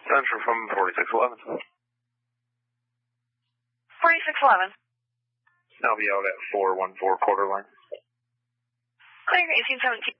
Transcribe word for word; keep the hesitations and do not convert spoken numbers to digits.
Central from forty-six eleven. forty-six eleven. I'll be out at four one four quarter line. Clear eighteen seventeen.